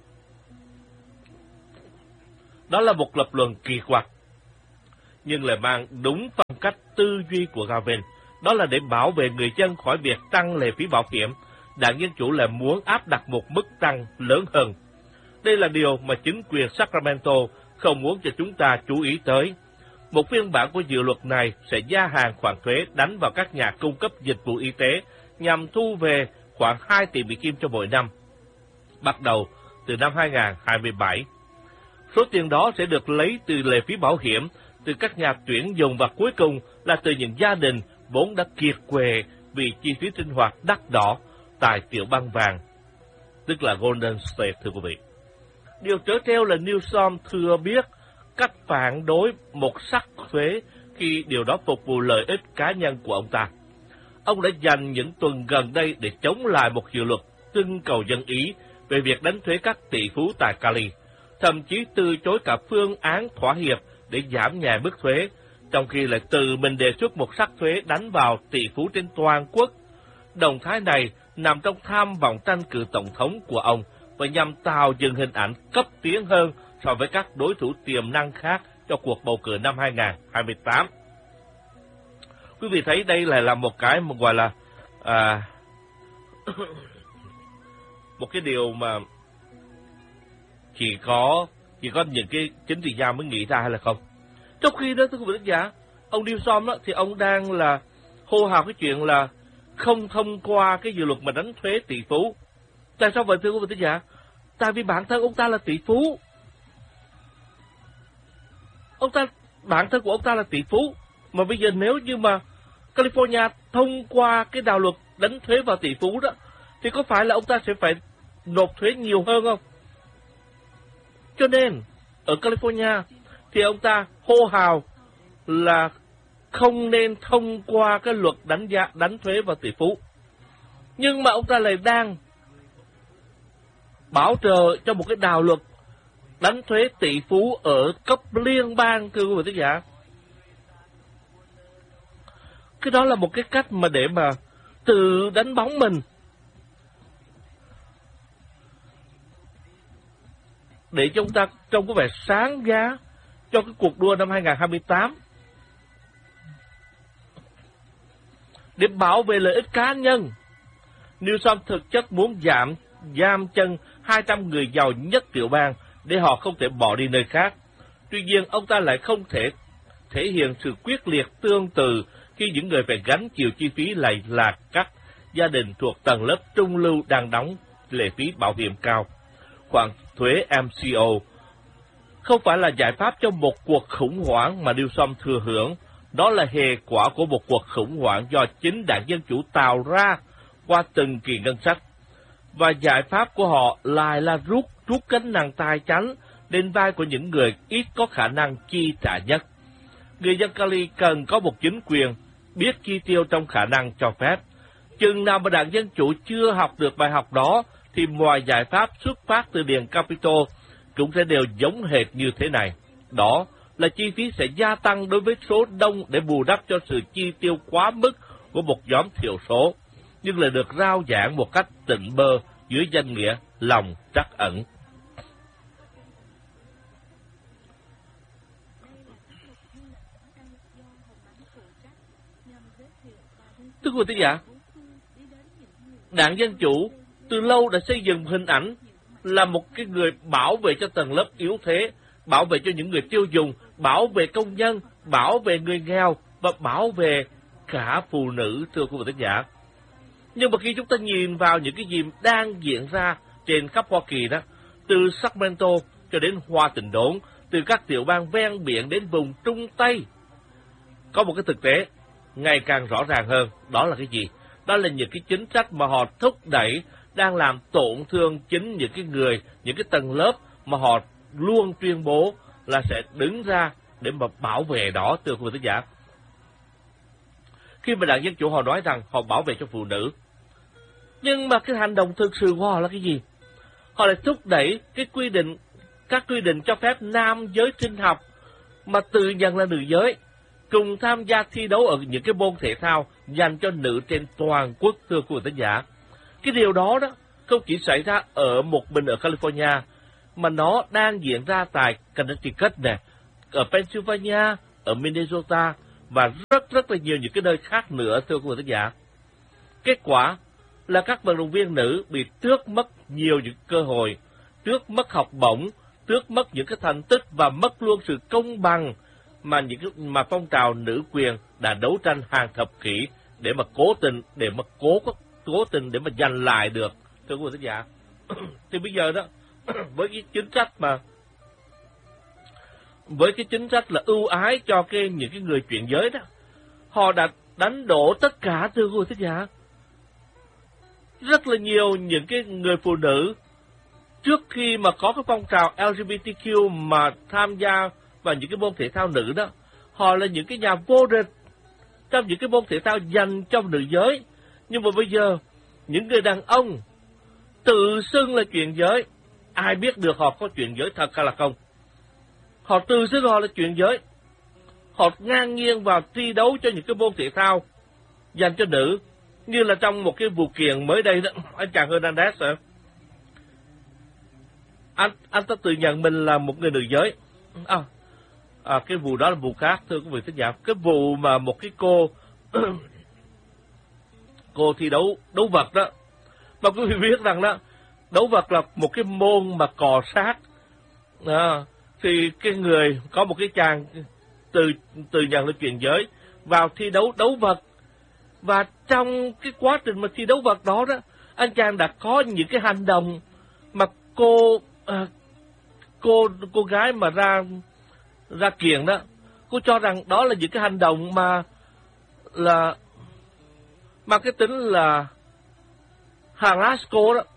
Đó là một lập luận kỳ quặc, nhưng lại mang đúng phong cách tư duy của Gavin. Đó là để bảo vệ người dân khỏi việc tăng lệ phí bảo hiểm. Đảng Dân Chủ là muốn áp đặt một mức tăng lớn hơn. Đây là điều mà chính quyền Sacramento không muốn cho chúng ta chú ý tới. Một phiên bản của dự luật này sẽ gia hạn khoản thuế đánh vào các nhà cung cấp dịch vụ y tế nhằm thu về khoảng hai tỷ Mỹ Kim cho mỗi năm, bắt đầu từ năm hai nghìn không trăm hai mươi bảy. Số tiền đó sẽ được lấy từ lệ phí bảo hiểm, từ các nhà tuyển dụng và cuối cùng là từ những gia đình vốn đã kiệt quệ vì chi phí sinh hoạt đắt đỏ tại tiểu bang vàng, tức là Golden State, thưa quý vị. Điều trớ trêu là Newsom thừa biết cách phản đối một sắc thuế khi điều đó phục vụ lợi ích cá nhân của ông ta. Ông đã dành những tuần gần đây để chống lại một dự luật trưng cầu dân Ý về việc đánh thuế các tỷ phú tại Cali, thậm chí từ chối cả phương án thỏa hiệp để giảm nhẹ mức thuế, trong khi lại tự mình đề xuất một sắc thuế đánh vào tỷ phú trên toàn quốc. Động thái này nằm trong tham vọng tranh cử tổng thống của ông và nhằm tạo dựng hình ảnh cấp tiến hơn so với các đối thủ tiềm năng khác cho cuộc bầu cử năm hai nghìn không trăm hai mươi tám. Quý vị thấy đây lại là một cái một gọi là à, một cái điều mà chỉ có chỉ có những cái chính trị gia mới nghĩ ra hay là không? Trong khi đó, thưa quý vị khán giả, ông Newsom đó thì ông đang là hô hào cái chuyện là không thông qua cái dự luật mà đánh thuế tỷ phú. Tại sao vậy thưa quý vị khán giả? Tại vì bản thân ông ta là tỷ phú. Ông ta bản thân của ông ta là tỷ phú, mà bây giờ nếu như mà California thông qua cái đạo luật đánh thuế vào tỷ phú đó, thì có phải là ông ta sẽ phải nộp thuế nhiều hơn không? Cho nên ở California thì ông ta hô hào là không nên thông qua cái luật đánh giá đánh thuế vào tỷ phú. Nhưng mà ông ta lại đang bảo trợ cho một cái đạo luật đánh thuế tỷ phú ở cấp liên bang, thưa quý vị khán giả. Cái đó là một cái cách mà để mà tự đánh bóng mình, để chúng ta trông có vẻ sáng giá cho cái cuộc đua năm hai nghìn không trăm hai mươi tám, để bảo vệ lợi ích cá nhân. Newsom thực chất muốn giảm giam chân hai trăm người giàu nhất tiểu bang để họ không thể bỏ đi nơi khác. Tuy nhiên, ông ta lại không thể thể hiện sự quyết liệt tương tự khi những người phải gánh chịu chi phí lại là các gia đình thuộc tầng lớp trung lưu đang đóng lệ phí bảo hiểm cao. Khoản thuế em xê o không phải là giải pháp cho một cuộc khủng hoảng mà Newsom thừa hưởng. Đó là hệ quả của một cuộc khủng hoảng do chính đảng Dân Chủ tạo ra qua từng kỳ ngân sách. Và giải pháp của họ lại là rút rút gánh nặng tài chánh lên vai của những người ít có khả năng chi trả nhất. Người dân Cali cần có một chính quyền biết chi tiêu trong khả năng cho phép. Chừng nào mà đảng Dân Chủ chưa học được bài học đó, thì mọi giải pháp xuất phát từ Điện Capitol cũng sẽ đều giống hệt như thế này. Đó là chi phí sẽ gia tăng đối với số đông để bù đắp cho sự chi tiêu quá mức của một nhóm thiểu số, nhưng lại được rao giảng một cách tỉnh bơ dưới danh nghĩa lòng trắc ẩn. Thưa quý vị giả, đảng Dân Chủ từ lâu đã xây dựng hình ảnh là một cái người bảo vệ cho tầng lớp yếu thế, bảo vệ cho những người tiêu dùng, bảo vệ công nhân, bảo vệ người nghèo và bảo vệ cả phụ nữ, thưa quý vị khán giả. Nhưng mà khi chúng ta nhìn vào những cái gì đang diễn ra trên khắp Hoa Kỳ đó, từ Sacramento cho đến Hoa Tịnh Đốn, từ các tiểu bang ven biển đến vùng Trung Tây, có một cái thực tế ngày càng rõ ràng hơn. Đó là cái gì? Đó là những cái chính sách mà họ thúc đẩy đang làm tổn thương chính những cái người, những cái tầng lớp mà họ luôn tuyên bố là sẽ đứng ra để mà bảo vệ đó, thưa quý vị khán giả. Khi mà đảng Dân Chủ họ nói rằng họ bảo vệ cho phụ nữ, nhưng mà cái hành động thực sự của họ là cái gì? Họ lại thúc đẩy cái quy định, các quy định cho phép nam giới sinh học mà tự nhận là nữ giới cùng tham gia thi đấu ở những cái môn thể thao dành cho nữ trên toàn quốc, thưa quý vị khán giả. Cái điều đó đó không chỉ xảy ra ở một mình ở California, mà nó đang diễn ra tại Connecticut nè, ở Pennsylvania, ở Minnesota và rất rất là nhiều những cái nơi khác nữa, thưa quý vị khán giả. Kết quả là các vận động viên nữ bị tước mất nhiều những cơ hội, tước mất học bổng, tước mất những cái thành tích và mất luôn sự công bằng mà những cái, mà phong trào nữ quyền đã đấu tranh hàng thập kỷ để mà cố tình để mà cố cố tình để mà giành lại được, thưa quý vị khán giả. Thì bây giờ đó với cái chính sách mà với cái chính sách là ưu ái cho cái những cái người chuyển giới đó, họ đã đánh đổ tất cả, thưa quý vị khán giả. Rất là nhiều những cái người phụ nữ trước khi mà có cái phong trào L G B T Q mà tham gia vào những cái môn thể thao nữ đó, họ là những cái nhà vô địch trong những cái môn thể thao dành cho nữ giới. Nhưng mà bây giờ, những người đàn ông tự xưng là chuyển giới, ai biết được họ có chuyển giới thật hay là không? Họ tự xưng họ là chuyển giới. Họ ngang nhiên vào thi đấu cho những cái môn thể thao dành cho nữ, như là trong một cái vụ kiện mới đây đó, anh chàng Hernandez hả? Anh, anh ta tự nhận mình là một người nữ giới. À, à, cái vụ đó là vụ khác, thưa quý vị thính giả. Cái vụ mà một cái cô cô thi đấu đấu vật đó, mà quý vị biết rằng đó, đấu vật là một cái môn mà cò sát. À, thì cái người có một cái chàng từ từ nhận là chuyển giới vào thi đấu đấu vật, và trong cái quá trình mà thi đấu vật đó đó, anh chàng đã có những cái hành động mà cô à, cô cô gái mà ra ra kiện đó, cô cho rằng đó là những cái hành động mà là mang cái tính là harass cô đó.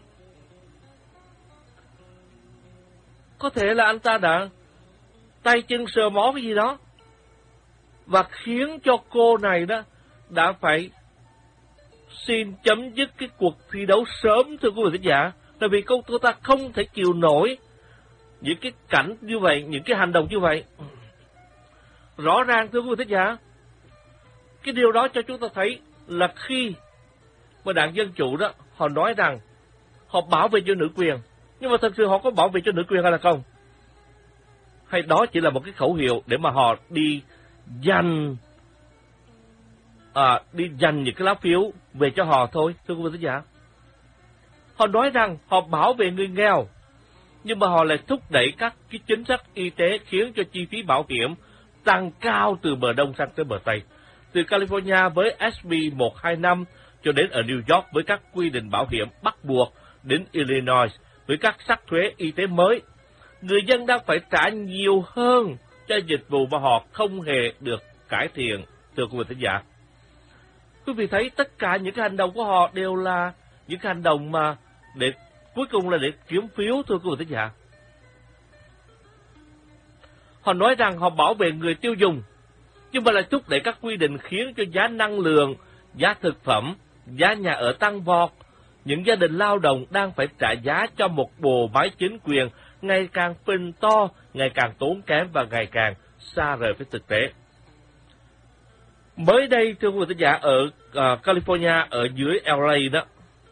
Có thể là anh ta đã tay chân sờ mó cái gì đó, và khiến cho cô này đó đã phải xin chấm dứt cái cuộc thi đấu sớm, thưa quý vị khán giả. Tại vì cô, cô ta không thể chịu nổi những cái cảnh như vậy, những cái hành động như vậy. Rõ ràng, thưa quý vị khán giả, cái điều đó cho chúng ta thấy là khi mà đảng Dân Chủ đó, họ nói rằng họ bảo vệ cho nữ quyền, nhưng mà thật sự họ có bảo vệ cho nữ quyền hay là không? Hay đó chỉ là một cái khẩu hiệu để mà họ đi giành à, đi giành những cái lá phiếu về cho họ thôi, thưa quý vị khán giả. Họ nói rằng họ bảo vệ người nghèo, nhưng mà họ lại thúc đẩy các cái chính sách y tế khiến cho chi phí bảo hiểm tăng cao từ bờ đông sang tới bờ tây. Từ California với ét bê một hai năm cho đến ở New York với các quy định bảo hiểm bắt buộc, đến Illinois với các sắc thuế y tế mới, người dân đang phải trả nhiều hơn cho dịch vụ mà họ không hề được cải thiện, thưa quý vị khán giả. Quý vị thấy tất cả những cái hành động của họ đều là những cái hành động mà để cuối cùng là để kiếm phiếu, thưa quý vị khán giả. Họ nói rằng họ bảo vệ người tiêu dùng, nhưng mà lại thúc đẩy các quy định khiến cho giá năng lượng, giá thực phẩm, giá nhà ở tăng vọt. Những gia đình lao động đang phải trả giá cho một bộ máy chính quyền ngày càng phình to, ngày càng tốn kém và ngày càng xa rời với thực tế. Mới đây, thưa quý vị khán giả, ở uh, California, ở dưới lờ a đó,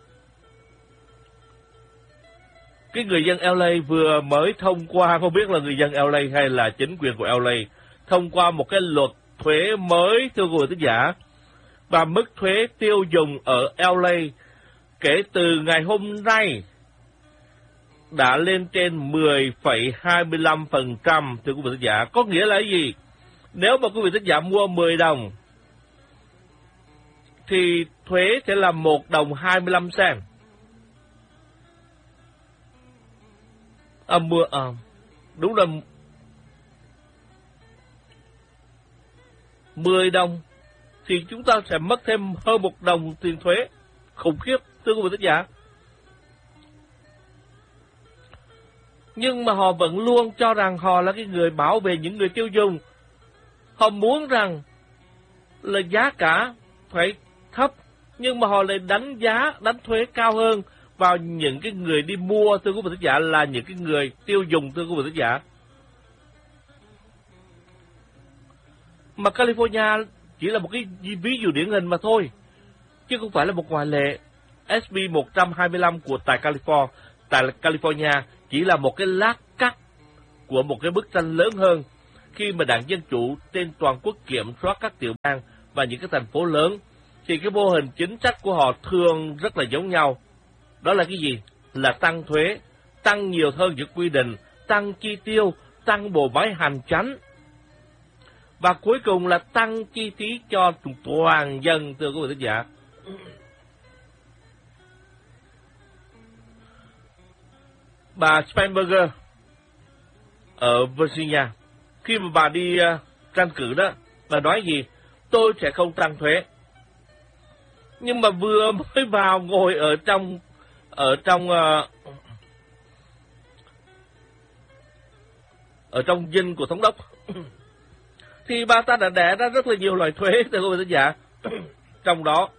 cái người dân lờ a vừa mới thông qua, không biết là người dân lờ a hay là chính quyền của lờ a, thông qua một cái luật thuế mới, thưa quý vị khán giả, và mức thuế tiêu dùng ở lờ a kể từ ngày hôm nay đã lên trên mười phẩy hai mươi lăm phần trăm, thưa quý vị khán giả. Có nghĩa là cái gì? Nếu mà quý vị khán giả mua mười đồng thì thuế sẽ là một đồng hai mươi lăm cent. À, mua, à, đúng là mười đồng thì chúng ta sẽ mất thêm hơn một đồng tiền thuế. Khủng khiếp, thưa quý vị khán giả. Nhưng mà họ vẫn luôn cho rằng họ là cái người bảo vệ những người tiêu dùng. Họ muốn rằng là giá cả phải thấp, nhưng mà họ lại đánh giá, đánh thuế cao hơn vào những cái người đi mua, thưa quý vị khán giả, là những cái người tiêu dùng, thưa quý vị khán giả. Mà California chỉ là một cái ví dụ điển hình mà thôi, chứ không phải là một ngoại lệ. ét bê một hai lăm của tại California, tại California chỉ là một cái lát cắt của một cái bức tranh lớn hơn, khi mà Đảng Dân Chủ trên toàn quốc kiểm soát các tiểu bang và những cái thành phố lớn, thì cái mô hình chính sách của họ thường rất là giống nhau. Đó là cái gì? Là tăng thuế, tăng nhiều hơn những quy định, tăng chi tiêu, tăng bộ máy hành chánh, và cuối cùng là tăng chi phí cho toàn dân, thưa quý vị khán giả. Bà Spanberger ở Virginia, khi mà bà đi uh, tranh cử đó, bà nói gì? Tôi sẽ không tăng thuế. Nhưng mà vừa mới vào ngồi ở trong ở trong uh, ở trong dinh của thống đốc thì bà ta đã đẻ ra rất là nhiều loại thuế, thưa quý vị thính giả. Trong đó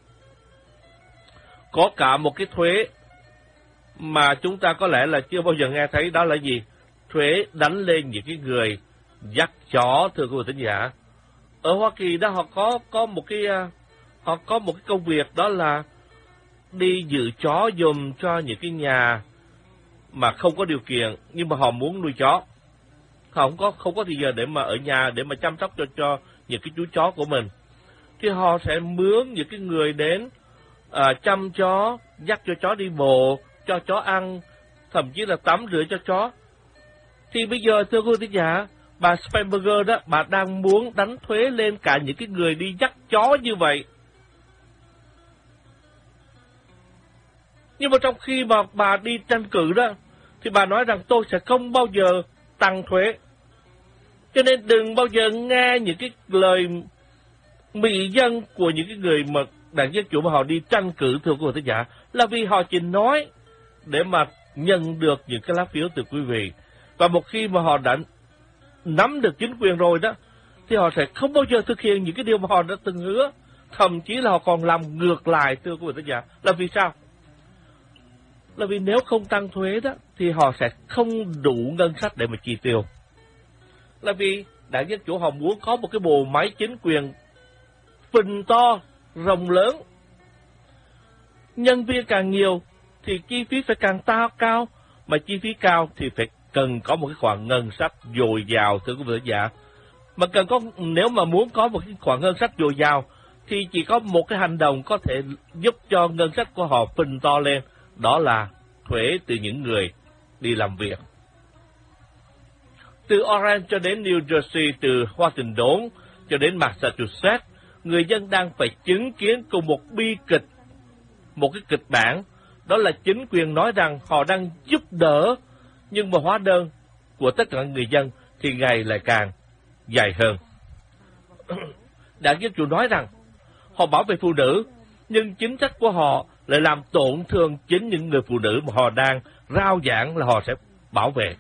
có cả một cái thuế mà chúng ta có lẽ là chưa bao giờ nghe thấy, đó là gì? Thuế đánh lên những cái người dắt chó, thưa quý vị thính giả. Ở Hoa Kỳ đó họ có có một cái họ có một cái công việc, đó là đi giữ chó giùm cho những cái nhà mà không có điều kiện nhưng mà họ muốn nuôi chó. Họ không có không có thời giờ để mà ở nhà để mà chăm sóc cho cho những cái chú chó của mình. Thì họ sẽ mướn những cái người đến à, chăm chó, dắt cho chó đi bộ, cho chó ăn, thậm chí là tắm rửa cho chó. Thì bây giờ thưa quý vị thính giả, bà Spanberger đó, bà đang muốn đánh thuế lên cả những cái người đi dắt chó như vậy. Nhưng mà trong khi mà bà đi tranh cử đó, thì bà nói rằng tôi sẽ không bao giờ tăng thuế. Cho nên đừng bao giờ nghe những cái lời mị dân của những cái người mà đảng Dân Chủ mà họ đi tranh cử, thưa quý vị thính giả, là vì họ chỉ nói để mà nhận được những cái lá phiếu từ quý vị. Và một khi mà họ đã nắm được chính quyền rồi đó, thì họ sẽ không bao giờ thực hiện những cái điều mà họ đã từng hứa. Thậm chí là họ còn làm ngược lại, thưa quý vị thính giả. Là vì sao? Là vì nếu không tăng thuế đó, thì họ sẽ không đủ ngân sách để mà chi tiêu. Là vì đảng Dân Chủ họ muốn có một cái bộ máy chính quyền phình to, rộng lớn. Nhân viên càng nhiều thì chi phí phải càng tao cao, mà chi phí cao thì phải cần có một cái khoản ngân sách dồi dào, thưa quý vị giả. Mà cần có, nếu mà muốn có một cái khoản ngân sách dồi dào thì chỉ có một cái hành động có thể giúp cho ngân sách của họ phình to lên, đó là thuế từ những người đi làm việc. Từ Orange cho đến New Jersey, từ Washington cho đến Massachusetts, người dân đang phải chứng kiến cùng một bi kịch, một cái kịch bản, đó là chính quyền nói rằng họ đang giúp đỡ, nhưng mà hóa đơn của tất cả người dân thì ngày lại càng dài hơn. Đảng Dân Chủ nói rằng họ bảo vệ phụ nữ, nhưng chính sách của họ lại làm tổn thương chính những người phụ nữ mà họ đang rao giảng là họ sẽ bảo vệ.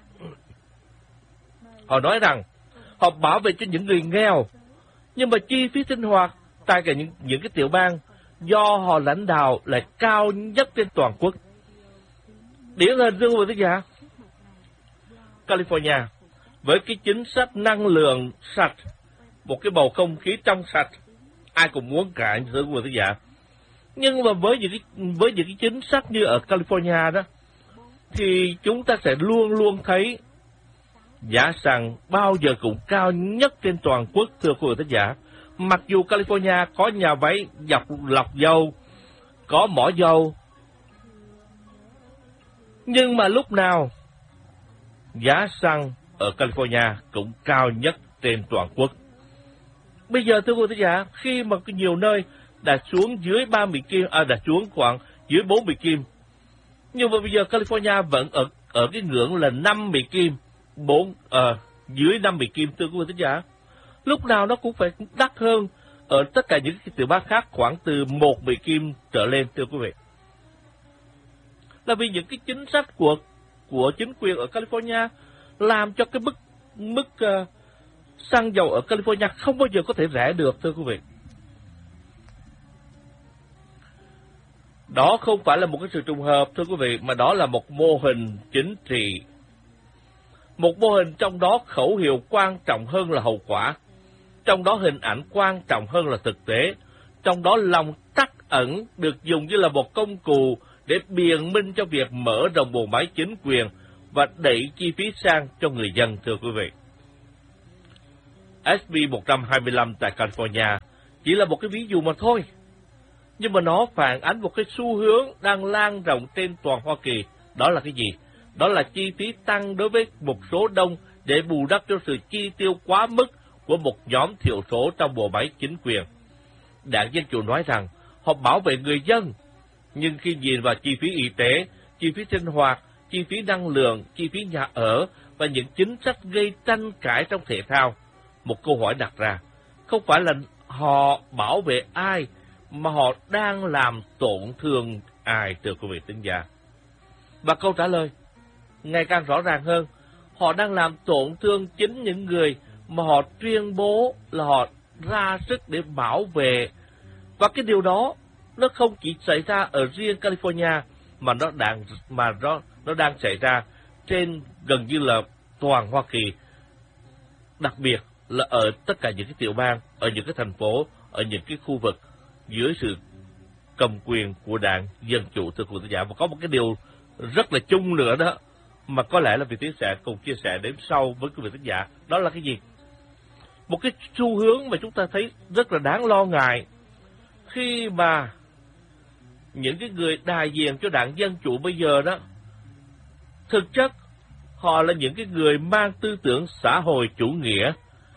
Họ nói rằng họ bảo vệ cho những người nghèo, nhưng mà chi phí sinh hoạt tại cả những, những cái tiểu bang do họ lãnh đạo là cao nhất trên toàn quốc. Điển hình thưa quý vị giả, California với cái chính sách năng lượng sạch, một cái bầu không khí trong sạch, ai cũng muốn cả, thưa quý vị giả. Nhưng mà với những cái với những cái chính sách như ở California đó, thì chúng ta sẽ luôn luôn thấy giá xăng bao giờ cũng cao nhất trên toàn quốc, thưa quý vị giả. Mặc dù California có nhà máy dọc lọc dầu, có mỏ dầu, nhưng mà lúc nào giá xăng ở California cũng cao nhất trên toàn quốc. Bây giờ thưa quý vị giả, khi mà nhiều nơi đã xuống dưới ba mươi kim, à đã xuống khoảng dưới bốn mươi kim, nhưng mà bây giờ California vẫn ở ở cái ngưỡng là năm mươi kim, bốn à, dưới năm mươi kim, thưa quý vị giả. Lúc nào nó cũng phải đắt hơn ở tất cả những cái tiểu bang khác khoảng từ một mươi kim trở lên, thưa quý vị. Là vì những cái chính sách của của chính quyền ở California làm cho cái mức mức uh, xăng dầu ở California không bao giờ có thể rẻ được, thưa quý vị. Đó không phải là một cái sự trùng hợp, thưa quý vị, mà đó là một mô hình chính trị. Một mô hình trong đó khẩu hiệu quan trọng hơn là hậu quả, trong đó hình ảnh quan trọng hơn là thực tế, trong đó lòng trắc ẩn được dùng như là một công cụ để biện minh cho việc mở rộng bộ máy chính quyền và đẩy chi phí sang cho người dân, thưa quý vị. ét bê một trăm hai mươi lăm tại California chỉ là một cái ví dụ mà thôi, nhưng mà nó phản ánh một cái xu hướng đang lan rộng trên toàn Hoa Kỳ. Đó là cái gì? Đó là chi phí tăng đối với một số đông để bù đắp cho sự chi tiêu quá mức của một nhóm thiểu số trong bộ máy chính quyền. Đảng Dân Chủ nói rằng họ bảo vệ người dân, nhưng khi nhìn vào chi phí y tế, chi phí sinh hoạt, chi phí năng lượng, chi phí nhà ở và những chính sách gây tranh cãi trong thể thao, một câu hỏi đặt ra, không phải là họ bảo vệ ai, mà họ đang làm tổn thương ai, thưa quý vị thính giả. Và câu trả lời ngày càng rõ ràng hơn, họ đang làm tổn thương chính những người mà họ tuyên bố là họ ra sức để bảo vệ. Và cái điều đó nó không chỉ xảy ra ở riêng California mà nó đang mà nó nó đang xảy ra trên gần như là toàn Hoa Kỳ, đặc biệt là ở tất cả những cái tiểu bang, ở những cái thành phố, ở những cái khu vực dưới sự cầm quyền của đảng Dân Chủ, thưa quý vị giả. Và có một cái điều rất là chung nữa đó, mà có lẽ là vị Tiến sẽ cùng chia sẻ đến sau với quý vị khán giả. Đó là cái gì? Một cái xu hướng mà chúng ta thấy rất là đáng lo ngại khi mà những cái người đại diện cho đảng Dân Chủ bây giờ đó, thực chất họ là những cái người mang tư tưởng xã hội chủ nghĩa,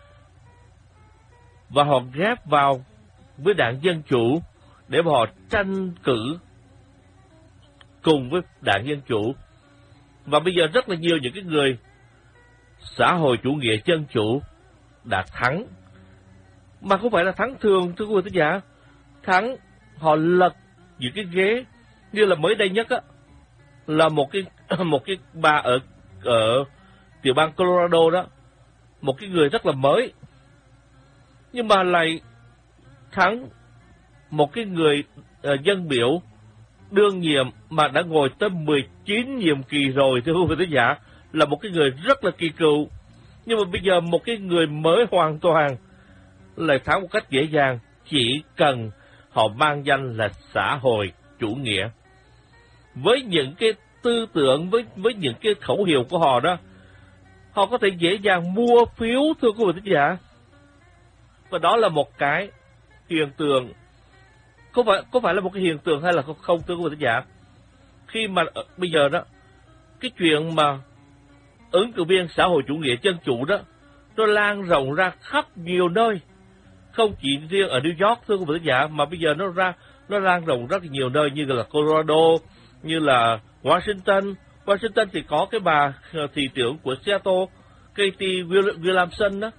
và họ ghép vào với đảng Dân Chủ để mà họ tranh cử cùng với đảng Dân Chủ. Và bây giờ rất là nhiều những cái người xã hội chủ nghĩa dân chủ đã thắng, mà không phải là thắng thường, thưa quý vị khán giả. Thắng, họ lật những cái ghế, như là mới đây nhất á, là một cái một cái bà ở ở tiểu bang Colorado đó, một cái người rất là mới, nhưng mà lại thắng một cái người uh, dân biểu đương nhiệm mà đã ngồi tới mười chín nhiệm kỳ rồi, thưa quý vị khán giả, là một cái người rất là kỳ cựu. Nhưng mà bây giờ một cái người mới hoàn toàn lại thắng một cách dễ dàng, chỉ cần họ mang danh là xã hội chủ nghĩa. Với những cái tư tưởng, với với những cái khẩu hiệu của họ đó, họ có thể dễ dàng mua phiếu, thưa quý vị khán giả. Và đó là một cái hiện tượng, có phải có phải là một cái hiện tượng hay là không, thưa quý vị khán giả? Khi mà bây giờ đó, cái chuyện mà ứng cử viên xã hội chủ nghĩa dân chủ đó, nó lan rộng ra khắp nhiều nơi, không chỉ riêng ở New York, thưa quý vị khán giả, mà bây giờ nó ra nó lan rộng rất nhiều nơi, như là Colorado, như là Washington. Washington thì có cái bà thị trưởng của Seattle, Katie Williamson đó.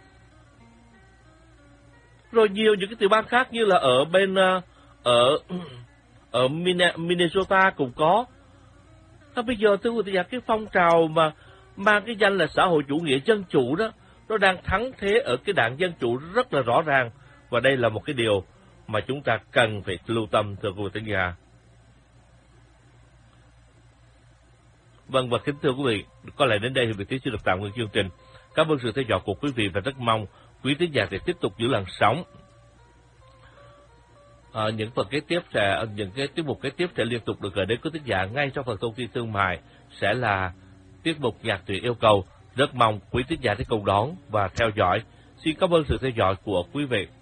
Rồi nhiều những cái tiểu bang khác như là ở bên ở ở Minnesota cũng có. Và bây giờ thưa quý vị, cái phong trào mà mang cái danh là xã hội chủ nghĩa dân chủ đó, nó đang thắng thế ở cái đảng Dân Chủ rất là rõ ràng. Và đây là một cái điều mà chúng ta cần phải lưu tâm, thưa quý vị khán giả. Vâng, và kính thưa quý vị, có lẽ đến đây thì vị Tiến xin được tạm ngưng chương trình. Cảm ơn sự theo dõi của quý vị và rất mong quý tín giả sẽ tiếp tục giữ làn sóng. À, những phần kế tiếp sẽ những cái tiết mục kế tiếp sẽ liên tục được gửi đến quý tín giả ngay trong phần thông tin thương mại, sẽ là tiết mục nhạc tuyển yêu cầu. Rất mong quý tín giả sẽ cùng đón và theo dõi. Xin cảm ơn sự theo dõi của quý vị.